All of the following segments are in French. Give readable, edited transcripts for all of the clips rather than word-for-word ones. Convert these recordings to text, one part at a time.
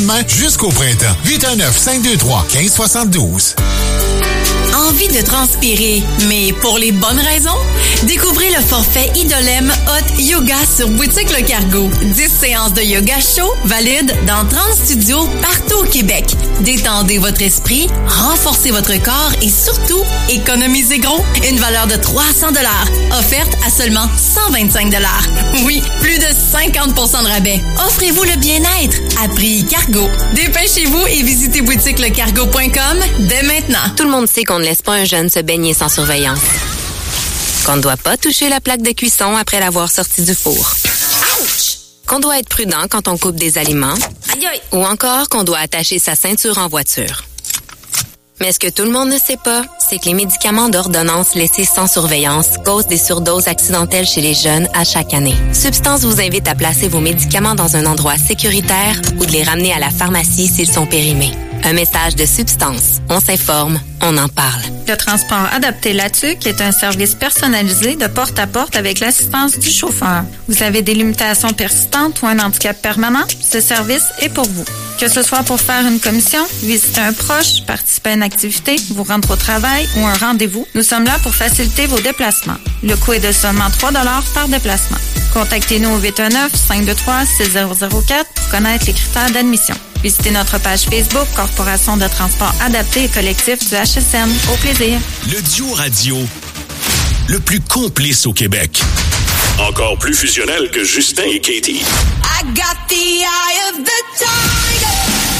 Jusqu'au printemps. 819-523-1572. Envie de transpirer, mais pour les bonnes raisons? Découvrez le forfait Idolem Hot Yoga sur Boutique Le Cargo. 10 séances de yoga chaud valides dans 30 studios partout au Québec. Détendez votre esprit, renforcez votre corps et surtout, économisez gros. Une valeur de 300 $, offerte à seulement 125 $. Oui, plus de 50 % de rabais. Offrez-vous le bien-être à prix Cargo. Dépêchez-vous et visitez boutiquelecargo.com dès maintenant. Tout le monde sait qu'on ne laisse pas un jeune se baigner sans surveillance. Qu'on ne doit pas toucher la plaque de cuisson après l'avoir sorti du four. Ouch! Qu'on doit être prudent quand on coupe des aliments. Aïe aïe! Ou encore qu'on doit attacher sa ceinture en voiture. Mais ce que tout le monde ne sait pas, c'est que les médicaments d'ordonnance laissés sans surveillance causent des surdoses accidentelles chez les jeunes à chaque année. Substance vous invite à placer vos médicaments dans un endroit sécuritaire ou de les ramener à la pharmacie s'ils sont périmés. Un message de Substance. On s'informe, on en parle. Le transport adapté LATUQ est un service personnalisé de porte à porte avec l'assistance du chauffeur. Vous avez des limitations persistantes ou un handicap permanent? Ce service est pour vous. Que ce soit pour faire une commission, visiter un proche, participer à une activité, vous rendre au travail ou un rendez-vous, nous sommes là pour faciliter vos déplacements. Le coût est de seulement 3 $ par déplacement. Contactez-nous au 819-523-6004 pour connaître les critères d'admission. Visitez notre page Facebook Corporation de transport adapté et collectif du HSN. Au plaisir. Le duo radio le plus complice au Québec. Encore plus fusionnel que Justin et Katie. I got the eye of the tiger.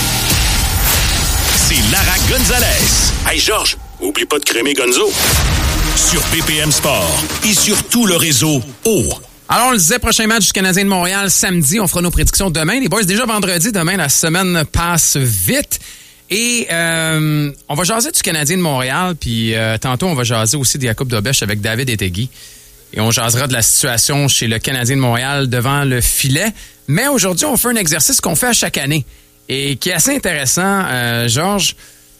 C'est Lara Gonzalez. Hey Georges, oublie pas de crémer Gonzo. Sur BPM Sport et sur tout le réseau O. Alors, on le disait, prochain match du Canadien de Montréal samedi. On fera nos prédictions demain. Les boys, déjà vendredi. Demain, la semaine passe vite. Et on va jaser du Canadien de Montréal. Puis tantôt, on va jaser aussi des Jacob Dobèche avec David Etegui. Et on jasera de la situation chez le Canadien de Montréal devant le filet. Mais aujourd'hui, on fait un exercice qu'on fait à chaque année et qui est assez intéressant, Georges.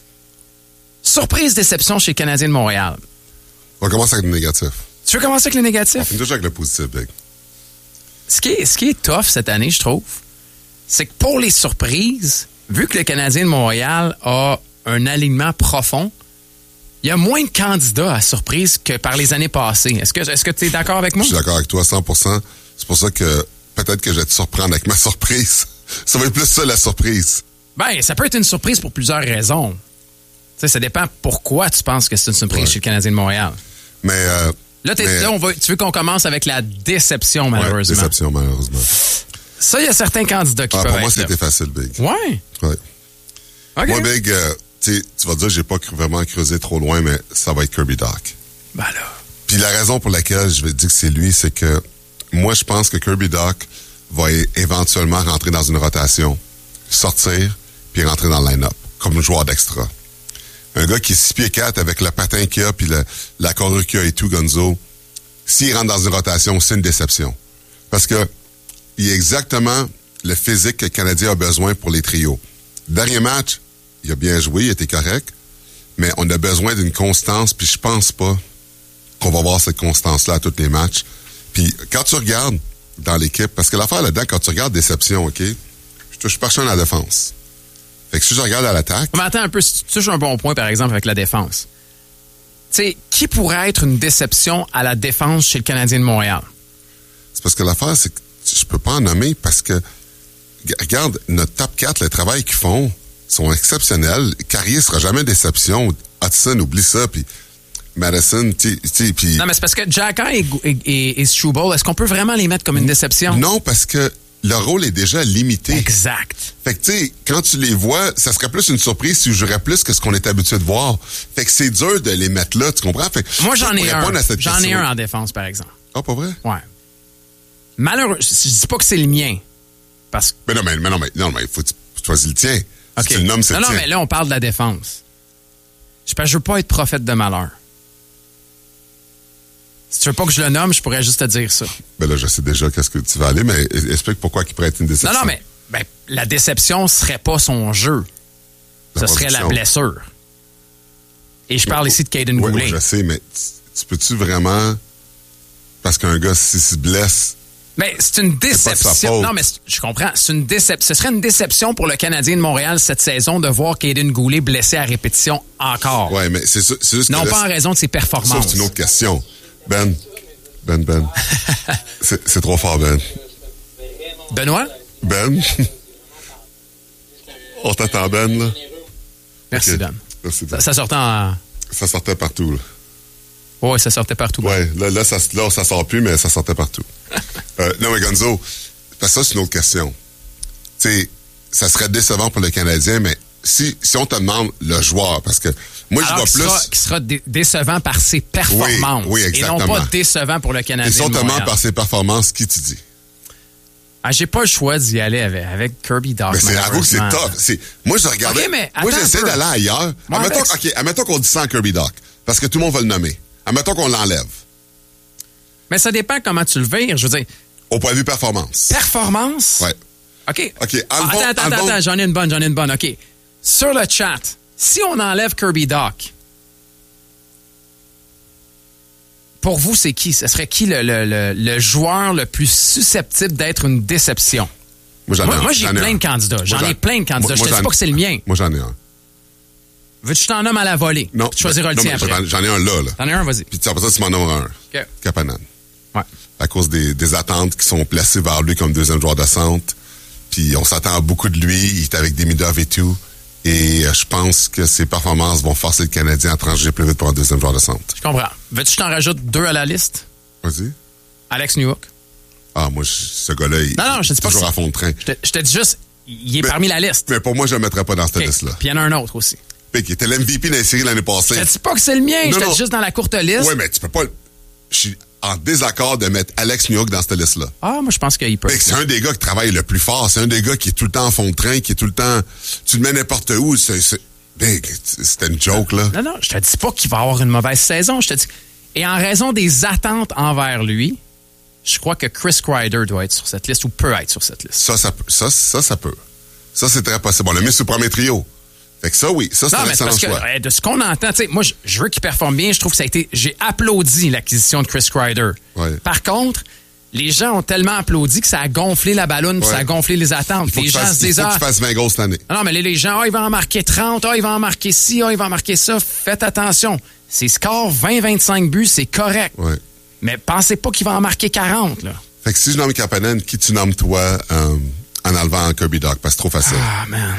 Surprise, déception chez le Canadien de Montréal. On va commencer avec le négatif. Tu veux commencer avec le négatif? On finit toujours avec le positif, Big. Ce qui est tough cette année, je trouve, c'est que pour les surprises, vu que le Canadien de Montréal a un alignement profond, il y a moins de candidats à surprise que par les années passées. Est-ce que tu es d'accord avec moi? Je suis d'accord avec toi, 100%. C'est pour ça que peut-être que je vais te surprendre avec ma surprise. Ça va être plus ça, la surprise. Ben, ça peut être une surprise pour plusieurs raisons. Tu sais, ça dépend pourquoi tu penses que c'est une surprise chez le Canadien de Montréal. Mais... Là, tu veux qu'on commence avec la déception, malheureusement. Ouais, déception, malheureusement. Ça, il y a certains candidats qui peuvent pour être moi, c'était là. facile, Big. Ouais. Okay. Moi, Big, tu vas dire que j'ai pas vraiment creusé trop loin, mais ça va être Kirby Dach. Ben là. Puis la raison pour laquelle je vais dire que c'est lui, c'est que moi, je pense que Kirby Dach va éventuellement rentrer dans une rotation, sortir, puis rentrer dans le line-up, comme un joueur d'extra. Un gars qui est 6 pieds 4 avec le patin qu'il a puis la carrure qu'il a et tout, Gonzo, s'il rentre dans une rotation, c'est une déception. Parce que il est exactement le physique que le Canadien a besoin pour les trios. Dernier match, il a bien joué, il était correct, mais on a besoin d'une constance, puis je pense pas qu'on va voir cette constance-là à tous les matchs. Puis quand tu regardes dans l'équipe, parce que l'affaire là-dedans, quand tu regardes déception, OK, je touche personne à la défense. Fait que si je regarde à l'attaque... Mais attends un peu, si tu touches un bon point, par exemple, avec la défense. Tu sais, qui pourrait être une déception à la défense chez le Canadien de Montréal? C'est parce que l'affaire, c'est que je peux pas en nommer parce que, regarde, notre top 4, le travail qu'ils font, sont exceptionnels. Carrier sera jamais déception. Hudson, oublie ça, puis Madison, tu sais, puis... Non, mais c'est parce que Xhekaj et Struble, est-ce qu'on peut vraiment les mettre comme une déception? Non, parce que leur rôle est déjà limité. Exact. Fait que, tu sais, quand tu les vois, ça serait plus une surprise si je jouerais plus que ce qu'on est habitué de voir. Fait que c'est dur de les mettre là, tu comprends? Fait que moi, j'en ai un. J'en ai un en défense, par exemple. Ah, pas vrai? Ouais. Malheureux, je dis pas que c'est le mien. Parce que... Mais non, mais il faut que tu choisis le tien. Okay. Si tu le nommes, c'est le tien. Non, mais là, on parle de la défense. Je veux pas être prophète de malheur. Si tu veux pas que je le nomme, je pourrais juste te dire ça. Ben là, je sais déjà qu'est-ce que tu vas aller, mais explique pourquoi il pourrait être une déception. Non, mais la déception serait pas son jeu. Ce serait la blessure. Et je parle ici de Caden Goulet. Oui, je sais, mais tu peux-tu vraiment, parce qu'un gars, s'il se blesse, Mais c'est une C'est pas de sa déception. faute. Non, mais je comprends. C'est une ce serait une déception pour le Canadien de Montréal cette saison de voir Caden Goulet blessé à répétition encore. Ouais, mais c'est juste Non que là, pas en raison de ses ça, performances. c'est une autre question. Ben. c'est trop fort, Ben. Benoît? Ben? On t'attend, Ben, là? Merci, Ok. Ben. Merci, Ben. Ça sortait en... Ça sortait partout, là. Oui, ça sortait partout. Ben. Ouais, là, ça sort plus, mais ça sortait partout. Non, mais Gonzo, parce que ça, c'est une autre question. Tu sais, ça serait décevant pour le Canadien, mais si on te demande le joueur, parce que moi, Alors je vois plus... qui sera décevant par ses performances. Oui, exactement. Et non pas décevant pour le Canadien Et si on de te demande Montréal. par ses performances, qui tu dis? Ah, j'ai pas le choix d'y aller avec Kirby Dach. Mais c'est avoue que c'est malheureusement. tough. Moi, je regardais... Ok, mais moi, attends j'essaie un peu. d'aller ailleurs. Moi, Admettons qu'on dit ça en Kirby Dach, parce que tout le monde va le nommer. Admettons qu'on l'enlève. Mais ça dépend comment tu le vires. Je veux dire, Au point de vue performance. Performance? Ouais. OK. OK, Attends, j'en ai une bonne. OK. Sur le chat, si on enlève Kirby Dach, pour vous, c'est qui? Ce serait qui le joueur le plus susceptible d'être une déception? Moi, j'ai plein de candidats. J'en ai plein de candidats. Je te dis pas que c'est le mien. Moi, j'en ai un. Veux-tu que je t'en nomme à la volée? Non. Tu choisiras le non, tien mais après. J'en ai un là. T'en as un, vas-y. Puis après ça, tu m'en nommeras un. OK. Kapanen. Ouais. À cause des attentes qui sont placées vers lui comme deuxième joueur de centre. Puis on s'attend à beaucoup de lui. Il est avec Demidov et tout. Et je pense que ses performances vont forcer le Canadien à trancher plus vite pour un deuxième joueur de centre. Je comprends. Veux-tu que je t'en rajoute 2 à la liste? Vas-y. Alex Newhook. Ah, moi, ce gars-là, il Non, je te dis est pas toujours que à fond de train. Je te dis juste, il est Mais- parmi la liste. Mais pour moi, je ne le mettrais pas dans cette OK. liste-là. Puis il y en a un autre aussi. Puis qui était l'MVP dans les séries l'année passée. Je te dis pas que c'est le mien, Non, je te non. dis juste dans la courte liste. Oui, mais tu peux pas... Je suis en désaccord de mettre Alex Newhook dans cette liste-là. Ah, moi, je pense qu'il peut. Fait que c'est un des gars qui travaille le plus fort. C'est un des gars qui est tout le temps en fond de train, qui est tout le temps... Tu le mets n'importe où. C'était une joke, là. Non, je te dis pas qu'il va avoir une mauvaise saison. Je te dis. Et en raison des attentes envers lui, je crois que Chris Kreider doit être sur cette liste ou peut être sur cette liste. Ça peut. Ça, c'est très possible. On l'a mis sur le premier trio. Fait que ça, oui. Ça, c'est Non, un mais c'est excellent parce choix. que de ce qu'on entend, tu sais, moi, je veux qu'il performe bien. Je trouve que ça a été. J'ai applaudi l'acquisition de Chris Kreider. Ouais. Par contre, les gens ont tellement applaudi que ça a gonflé la ballonne, puis Ouais. ça a gonflé les attentes. Il faut Les qu'il gens fasse- se disent, il faut qu'il fasse 20 goals cette année. non, mais les gens, il va en marquer 30, il va en marquer ci, il va en marquer ça. Faites attention. Ses scores 20-25 buts, c'est correct. Ouais. Mais pensez pas qu'il va en marquer 40, là. Fait que si je nomme Kapanen, qui tu nommes toi en enlevant Kirby Dach? Parce que c'est trop facile. Ah, man.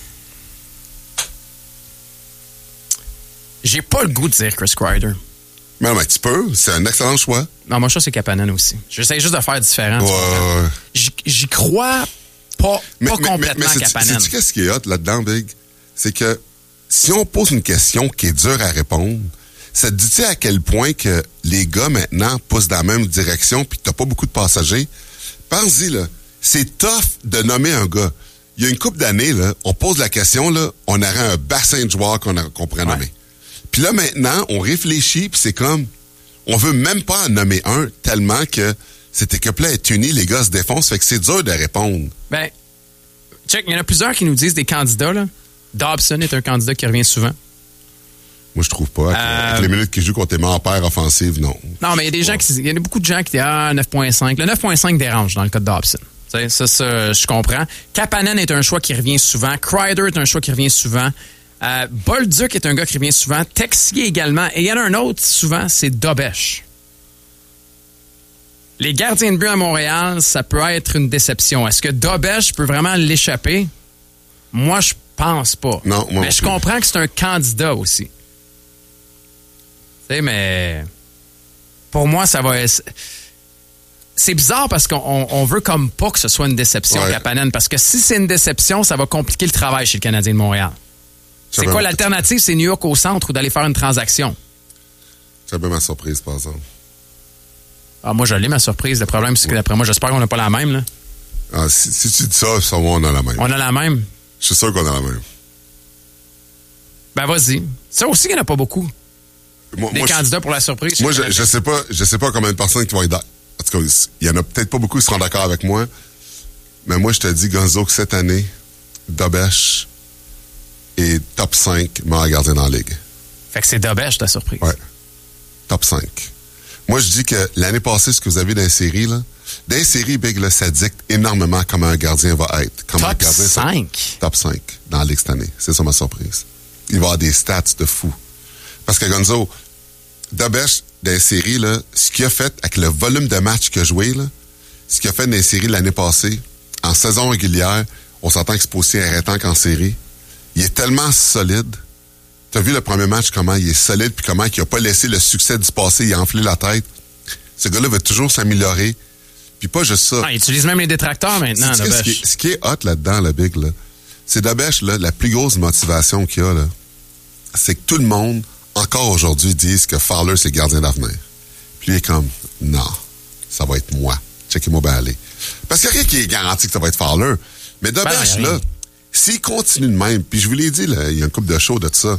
J'ai pas le goût de dire Chris Kreider. Mais non, mais tu peux. C'est un excellent choix. Non, moi, ça, c'est Kapanen aussi. J'essaie juste de faire différent. tu Ouais, comprends? ouais. J'y crois pas complètement sais-tu Kapanen. qu'est-ce qui est hot là-dedans, Big? C'est que si on pose une question qui est dure à répondre, ça te dit-tu à quel point que les gars maintenant poussent dans la même direction puis que t'as pas beaucoup de passagers? Pense-y, là. C'est tough de nommer un gars. Il y a une couple d'années, là, on pose la question, là, on aurait un bassin de joueurs qu'on pourrait nommer. Puis là, maintenant, on réfléchit puis c'est comme, on veut même pas en nommer un tellement que cette équipe-là est unie, les gars se défoncent, fait que c'est dur de répondre. Ben, check, il y en a plusieurs qui nous disent des candidats, là. Dobson est un candidat qui revient souvent. Moi, je trouve pas. Avec les minutes qu'il joue contre les meilleures paires offensives, non. Non, mais il y a des gens il y a beaucoup de gens qui disent 9.5. Le 9.5 dérange dans le cas de Dobson. Ça, je comprends. Kapanen est un choix qui revient souvent. Kreider est un choix qui revient souvent. Bolduc est un gars qui revient souvent. Texier également. Et il y en a un autre souvent, c'est Dobesch. Les gardiens de but à Montréal, ça peut être une déception. Est-ce que Dobesch peut vraiment l'échapper? Moi, je pense pas. Non, moi mais non je plus. comprends que c'est un candidat aussi. Tu sais, mais pour moi, ça va... C'est bizarre parce qu'on veut comme pas que ce soit une déception, Ouais. Kapanen, parce que si c'est une déception, ça va compliquer le travail chez le Canadien de Montréal. C'est quoi l'alternative? C'est New York au centre ou d'aller faire une transaction? C'est un peu ma surprise, par exemple. Ah, moi, je l'ai, ma surprise. Le problème, c'est que d'après moi, j'espère qu'on n'a pas la même. Là. Ah, si tu dis ça, on a la même. On a la même? Je suis sûr qu'on a la même. Ben, vas-y. Ça aussi, il n'y en a pas beaucoup. Moi, Des candidats pour la surprise. Moi, je sais pas combien de personnes qui vont être d'accord. En tout cas, il y en a peut-être pas beaucoup qui seront d'accord avec moi. Mais moi, je te dis, Gonzo, que cette année, Dobesch est top 5 meilleur gardien dans la Ligue. Fait que c'est Dobesch, ta surprise. Ouais. Top 5. Moi, je dis que l'année passée, ce que vous avez dans les séries, là, Dans les séries, Big, là, ça dicte énormément comment un gardien va être. Comment Top 5? Top 5 dans la Ligue cette année. C'est ça ma surprise. Il va avoir des stats de fou. Parce que Gonzo, Dobeš, dans les séries, là, ce qu'il a fait avec le volume de matchs qu'il a joué, là, ce qu'il a fait dans les séries l'année passée, en saison régulière, on s'entend que c'est pas aussi arrêtant qu'en série. Il est tellement solide. Tu as vu le premier match, comment il est solide, puis comment il n'a pas laissé le succès du passé, il a enflé la tête. Ce gars-là veut toujours s'améliorer. Puis pas juste ça. Il utilise même les détracteurs maintenant, Dobeš. Ce qui est hot là-dedans, le Big, là, c'est Dobeš, là, la plus grosse motivation qu'il a, là, c'est que tout le monde, encore aujourd'hui, disent que Fowler, c'est le gardien d'avenir. Puis il est comme, non, ça va être moi. Checkez-moi bien aller. Parce qu'il n'y a rien qui est garanti que ça va être Fowler. Mais Dobeš, là, s'il continue de même, puis je vous l'ai dit, là, il y a une couple de shows de ça.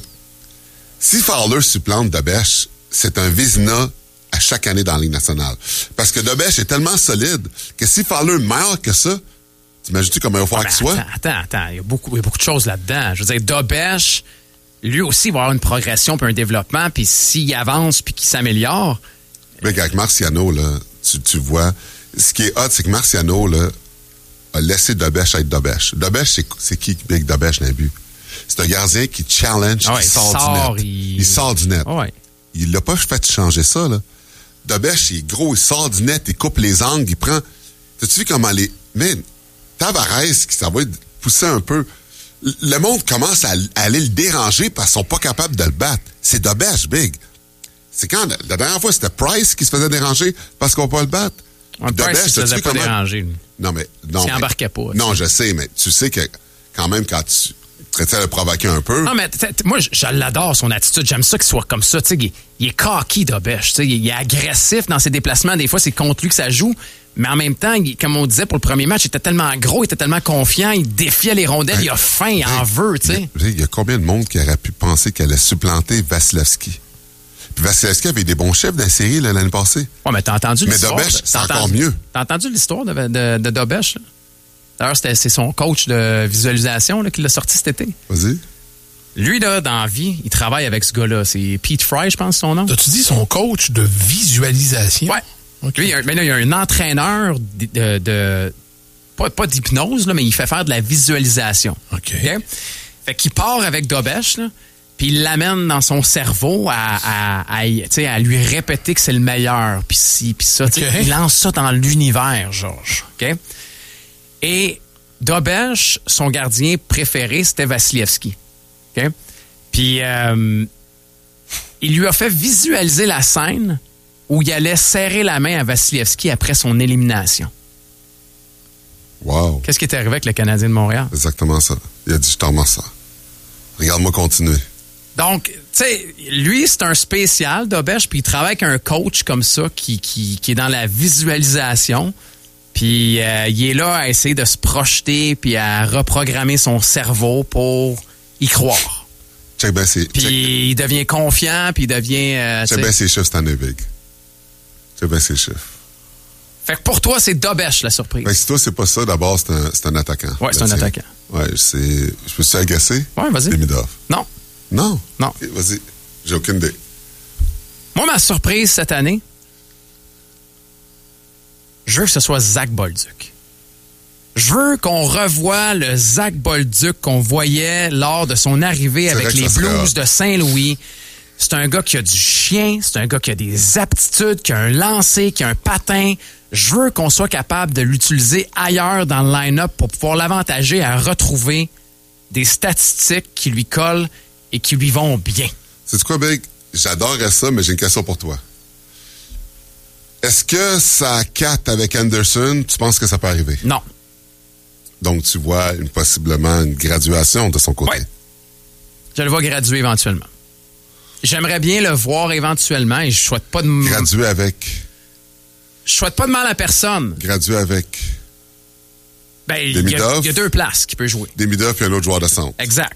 Si Fowler supplante Dobeš, c'est un Vézina à chaque année dans la Ligue nationale. Parce que Dobeš est tellement solide que si Fowler meurt que ça, t'imagines-tu comment il va falloir qu'il soit? Attends. Il y a beaucoup de choses là-dedans. Je veux dire, Dobeš, lui aussi, il va avoir une progression puis un développement, puis s'il avance puis qu'il s'améliore... Mais avec Marciano, là, tu vois, ce qui est hot, c'est que Marciano, là, a laissé Dobeš être Dobeš. Dobeš, c'est qui Big Dobeš dans le but? C'est un gardien qui challenge, qui sort du net. Il sort du net. Ouais. Il l'a pas fait changer ça, là. Dobeš, il est gros, il sort du net, il coupe les angles, il prend... T'as-tu vu comment les... Mais Tavares, ça va pousser un peu. Le monde commence à aller le déranger parce qu'ils sont pas capables de le battre. C'est Dobeš, Big. C'est quand... La dernière fois, c'était Price qui se faisait déranger parce qu'on peut pas le battre. Price, il se faisait pas déranger. Non. Il embarquait pas. Non, je sais, mais tu sais que quand même, quand tu traitais de le provoquer un peu... Non, mais moi, je l'adore, son attitude. J'aime ça qu'il soit comme ça. Il est cocky, Dobeš. Il est agressif dans ses déplacements. Des fois, c'est contre lui que ça joue. Mais en même temps, comme on disait pour le premier match, il était tellement gros, il était tellement confiant, il défiait les rondelles, il a faim, il en veut, tu sais. Il y a combien de monde qui aurait pu penser qu'elle allait supplanter Vasilevski? Puis Vasilevski avait des bons chefs dans la série l'année passée. Ouais, mais t'as entendu l'histoire. Mais Dobeš, c'est encore mieux. T'as entendu l'histoire de Dobeš? D'ailleurs, c'est son coach de visualisation là, qui l'a sorti cet été. Vas-y. Lui, là, dans la vie, il travaille avec ce gars-là. C'est Pete Fry, je pense, son nom. T'as-tu dit son coach de visualisation? Ouais. Okay. Lui, il y a un entraîneur pas d'hypnose, là, mais il fait faire de la visualisation. OK. Fait qu'il part avec Dobeš, là, puis il l'amène dans son cerveau à lui répéter que c'est le meilleur, puis ci, puis ça. Okay. Il lance ça dans l'univers, Georges. OK? Et Dobeš, son gardien préféré, c'était Vasilevski. OK? Puis il lui a fait visualiser la scène où il allait serrer la main à Vasilevski après son élimination. Wow. Qu'est-ce qui est arrivé avec le Canadien de Montréal? Exactement ça. Il a dit, je t'en remets ça. Regarde-moi continuer. Donc, tu sais, lui, c'est un spécial, Dobeš, puis il travaille avec un coach comme ça qui est dans la visualisation. Puis il est là à essayer de se projeter puis à reprogrammer son cerveau pour y croire. Puis il devient confiant, puis il devient... Check bien ses chiffres cette année, Big. Check bien ses chiffres. Fait que pour toi, c'est Dobeš la surprise. Ben, si toi, c'est pas ça, d'abord, c'est un attaquant. Ouais, c'est un attaquant. Ouais, je peux te agacer? Ouais, vas-y. Demidov. Non. Non? Non. Okay, vas-y. J'ai aucune idée. Moi, ma surprise cette année, je veux que ce soit Zach Bolduc. Je veux qu'on revoie le Zach Bolduc qu'on voyait lors de son arrivée avec les Blues de Saint-Louis. C'est un gars qui a du chien, c'est un gars qui a des aptitudes, qui a un lancer, qui a un patin. Je veux qu'on soit capable de l'utiliser ailleurs dans le line-up pour pouvoir l'avantager à retrouver des statistiques qui lui collent et qui lui vont bien. C'est quoi, Big? J'adorerais ça, mais j'ai une question pour toi. Est-ce que ça 4 avec Anderson, tu penses que ça peut arriver? Non. Donc, tu vois possiblement une graduation de son côté? Oui. Je le vois graduer éventuellement. J'aimerais bien le voir éventuellement et je souhaite pas de... Graduer avec? Je souhaite pas de mal à personne. Graduer avec? Ben, il y a deux places qu'il peut jouer. Demidov et un autre joueur de centre. Exact.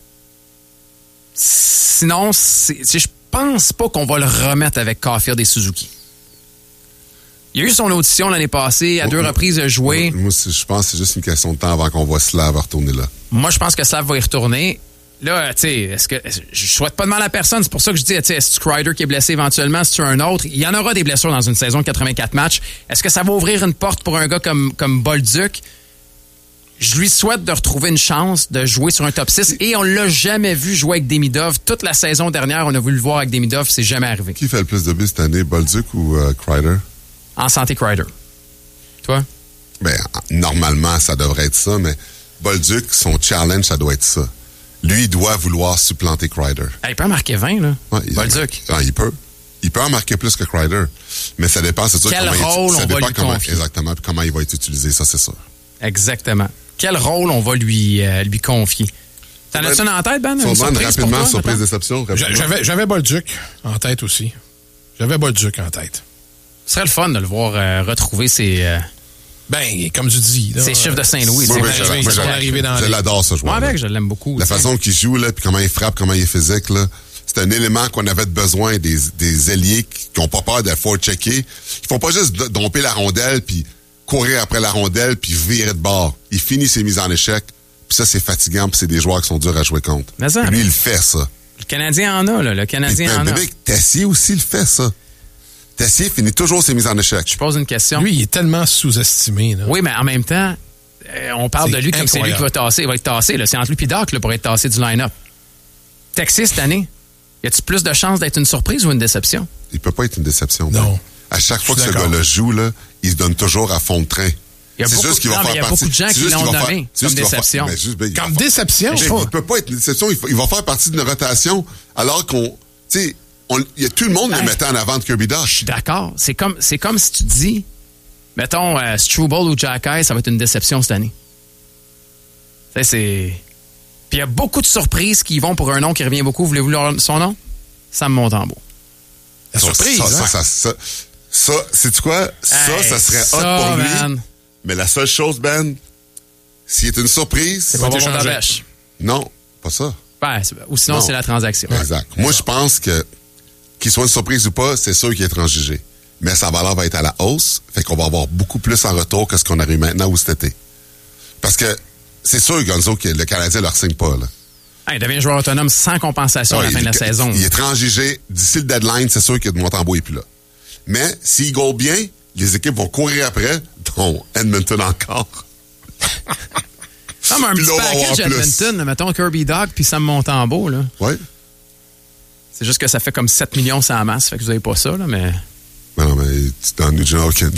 Sinon, je pense pas qu'on va le remettre avec Caulfield et Suzuki. Il a eu son audition l'année passée, à 2 reprises a joué. Moi, je pense que c'est juste une question de temps avant qu'on voit Slav retourner là. Moi, je pense que Slav va y retourner. là, tu sais, je souhaite pas de mal à personne. C'est pour ça que je dis, tu sais, est-ce que Kreider qui est blessé éventuellement? Est-ce que un autre? Il y en aura des blessures dans une saison de 84 matchs. Est-ce que ça va ouvrir une porte pour un gars comme Bolduc? Je lui souhaite de retrouver une chance de jouer sur un top 6 et on l'a jamais vu jouer avec Demidov. Toute la saison dernière, on a voulu le voir avec Demidov, c'est jamais arrivé. Qui fait le plus de buts cette année, Bolduc ou Kreider? En santé, Kreider. Toi? Ben, normalement, ça devrait être ça, mais Bolduc, son challenge, ça doit être ça. Lui, il doit vouloir supplanter Kreider. Il peut en marquer 20, là. Ouais, Bolduc. Il peut. Il peut en marquer plus que Kreider. Mais ça dépend, c'est sûr. Quel rôle on va lui confier. Exactement, puis comment il va être utilisé, ça, c'est sûr. Exactement. Quel rôle on va lui confier? T'en as-tu une en tête, Ben? Rapidement, surprise-déception. J'avais Bolduc en tête aussi. J'avais Bolduc en tête. Ce serait le fun de le voir retrouver ses... comme tu dis. Ses chiffres de Saint-Louis. Je l'adore, ce joueur. Moi, je l'aime beaucoup. La façon qu'il joue, là, puis comment il frappe, comment il est physique, là, c'est un élément qu'on avait besoin des ailiers qui n'ont pas peur de checker. Ils font pas juste domper la rondelle, puis courir après la rondelle, puis virer de bord. Il finit ses mises en échec, puis ça, c'est fatigant, puis c'est des joueurs qui sont durs à jouer contre. Mais ça, lui, il fait ça. Le Canadien en a, là. Le Canadien en a. Tessier aussi, il fait ça. Tessier finit toujours ses mises en échec. Je pose une question. Lui, il est tellement sous-estimé. Là. Oui, mais en même temps, on parle de lui comme c'est lui qui va tasser. Il va être tassé. Là. C'est entre lui et Doc là, pour être tassé du line-up. Texas, cette année, y a-t-il plus de chances d'être une surprise ou une déception? Il peut pas être une déception. Non. Ben. À chaque fois que ce gars-là joue, là, il se donne toujours à fond de train. Il y a beaucoup de gens qui l'ont nommé comme déception. Comme déception? Il peut pas être une déception. Il va faire partie d'une rotation alors qu'on... Tu sais, tout le monde le mettait en avant de Kirby Dach. Je suis d'accord. C'est comme si tu dis, mettons, Struble ou Jacky, ça va être une déception cette année. Tu sais, c'est... Puis il y a beaucoup de surprises qui vont pour un nom qui revient beaucoup. Voulez-vous son nom? Sam Montembeault. La surprise, Ça, sais-tu quoi? Ça serait hot pour lui. Man. Mais la seule chose, Ben, s'il est une surprise... C'est pas ta bêche. Non, pas ça. Ou sinon, c'est la transaction. Exact. Moi, je pense que qu'il soit une surprise ou pas, c'est sûr qu'il est transigé. Mais sa valeur va être à la hausse, fait qu'on va avoir beaucoup plus en retour que ce qu'on a eu maintenant ou cet été. Parce que c'est sûr, Gonzo, que le Canadien ne leur signe pas, là. Il devient joueur autonome sans compensation à la fin de la saison. Il est transigé. D'ici le deadline, c'est sûr que Montembeault n'est plus là. Mais s'il goal bien, les équipes vont courir après, dont Edmonton encore. Comme un petit package Edmonton, mettons Kirby Dach puis Sam Montembeault, là. Oui. C'est juste que ça fait comme 7 millions sans masse, fait que vous n'avez pas ça, là, mais... Non, mais tu t'en Nugent Hopkins.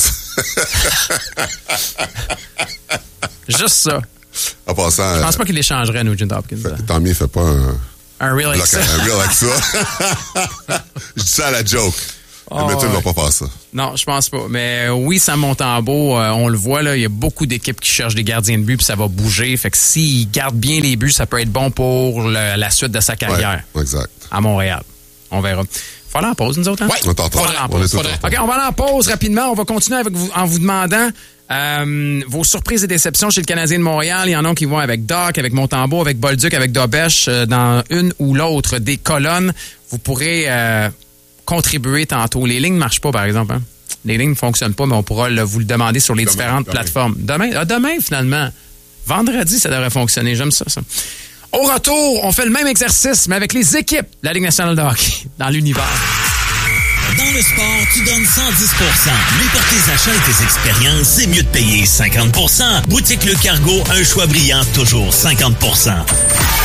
Juste ça. En passant... Je pense pas qu'il échangerait Nugent Hopkins. Tant mieux, il fait pas un real avec ça. Un real avec ça. Je dis ça à la joke. Edmonton ne va pas faire ça. Non, je pense pas. Mais oui, Sam Montembeault, on le voit, là, il y a beaucoup d'équipes qui cherchent des gardiens de but, puis ça va bouger. Fait que s'il garde bien les buts, ça peut être bon pour la suite de sa carrière. Ouais, exact. À Montréal. On verra. Faut aller en pause, nous autres, hein? Oui, on t'entend. OK, on va aller en pause rapidement. On va continuer avec vous en vous demandant vos surprises et déceptions chez le Canadien de Montréal. Il y en a qui vont avec Doc, avec Montembeault, avec Bolduc, avec Dobèche, dans une ou l'autre des colonnes. Vous pourrez contribuer tantôt. Les lignes ne marchent pas, par exemple. Hein? Les lignes ne fonctionnent pas, mais on pourra vous le demander sur les différentes plateformes. Demain, finalement. Vendredi, ça devrait fonctionner. J'aime ça. Au retour, on fait le même exercice, mais avec les équipes de la Ligue nationale de hockey dans l'univers. Dans le sport, tu donnes 110%. Mais pour tes achats et tes expériences, c'est mieux de payer 50%. Boutique Le Cargo, un choix brillant, toujours 50%.